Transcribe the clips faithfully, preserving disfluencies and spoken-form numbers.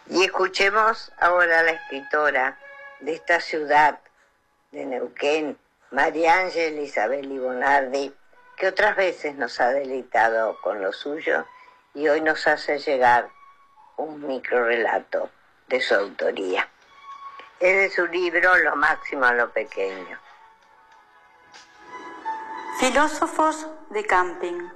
Y escuchemos ahora a la escritora de esta ciudad de Neuquén, María Ángela Isabel Libonardi, que otras veces nos ha deleitado con lo suyo y hoy nos hace llegar un microrrelato de su autoría. Es de su libro Lo máximo a lo pequeño. Filósofos de camping.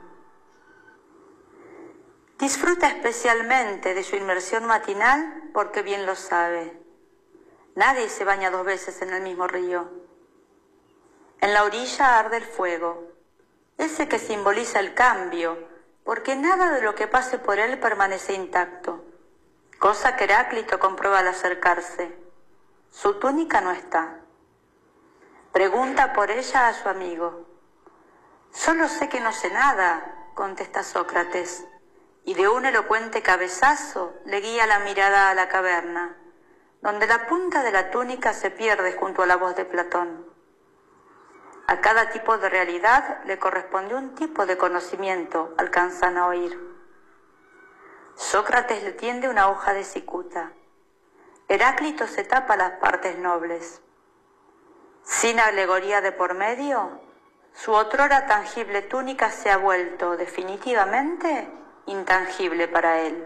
Disfruta especialmente de su inmersión matinal porque bien lo sabe. Nadie se baña dos veces en el mismo río. En la orilla arde el fuego, ese que simboliza el cambio, porque nada de lo que pase por él permanece intacto, cosa que Heráclito comprueba al acercarse. Su túnica no está. Pregunta por ella a su amigo. Solo sé que no sé nada, contesta Sócrates, y de un elocuente cabezazo le guía la mirada a la caverna, donde la punta de la túnica se pierde junto a la voz de Platón. A cada tipo de realidad le corresponde un tipo de conocimiento, alcanzan a oír. Sócrates le tiende una hoja de cicuta. Heráclito se tapa las partes nobles. Sin alegoría de por medio, su otrora tangible túnica se ha vuelto definitivamente intangible para él.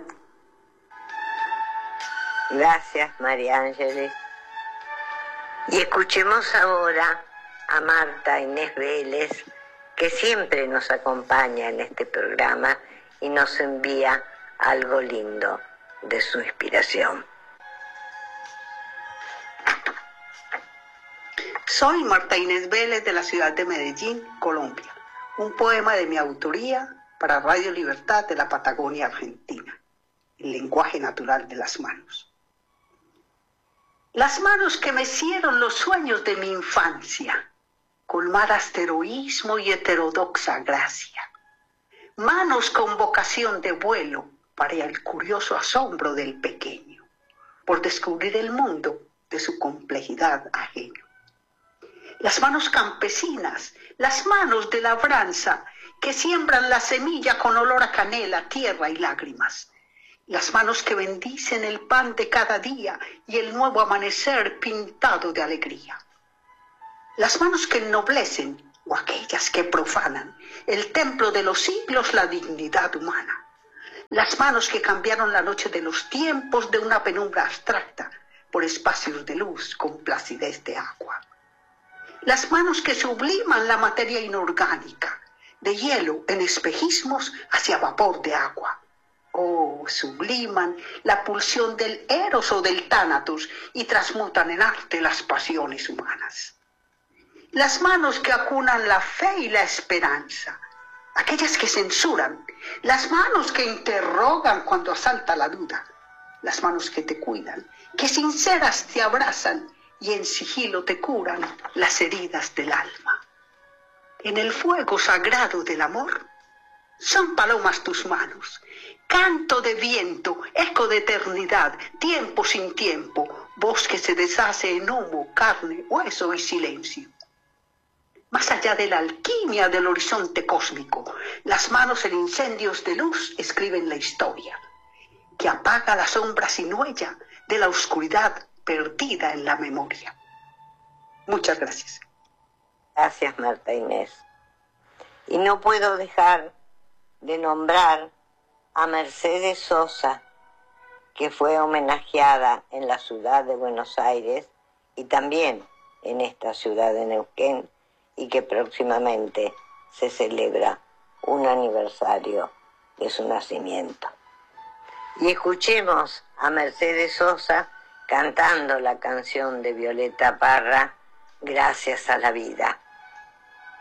Gracias, María Ángeles. Y escuchemos ahora a Marta Inés Vélez, que siempre nos acompaña en este programa y nos envía algo lindo de su inspiración. Soy Marta Inés Vélez de la ciudad de Medellín, Colombia. Un poema de mi autoría para Radio Libertad de la Patagonia Argentina. El lenguaje natural de las manos. Las manos que mecieron los sueños de mi infancia, colmadas de heroísmo y heterodoxa gracia. Manos con vocación de vuelo para el curioso asombro del pequeño, por descubrir el mundo de su complejidad ajena. Las manos campesinas, las manos de labranza, que siembran la semilla con olor a canela, tierra y lágrimas. Las manos que bendicen el pan de cada día y el nuevo amanecer pintado de alegría. Las manos que ennoblecen, o aquellas que profanan, el templo de los siglos, la dignidad humana. Las manos que cambiaron la noche de los tiempos de una penumbra abstracta por espacios de luz con placidez de agua. Las manos que subliman la materia inorgánica, de hielo en espejismos hacia vapor de agua. Oh, subliman la pulsión del eros o del tánatos y transmutan en arte las pasiones humanas. Las manos que acunan la fe y la esperanza, aquellas que censuran, las manos que interrogan cuando asalta la duda, las manos que te cuidan, que sinceras te abrazan y en sigilo te curan las heridas del alma. En el fuego sagrado del amor, son palomas tus manos, canto de viento, eco de eternidad, tiempo sin tiempo, voz que se deshace en humo, carne, hueso y silencio. Más allá de la alquimia del horizonte cósmico, las manos en incendios de luz escriben la historia, que apaga la sombra sin huella de la oscuridad perdida en la memoria. Muchas gracias. Gracias, Marta Inés. Y no puedo dejar de nombrar a Mercedes Sosa, que fue homenajeada en la ciudad de Buenos Aires y también en esta ciudad de Neuquén, y que próximamente se celebra un aniversario de su nacimiento. Y escuchemos a Mercedes Sosa cantando la canción de Violeta Parra, Gracias a la vida.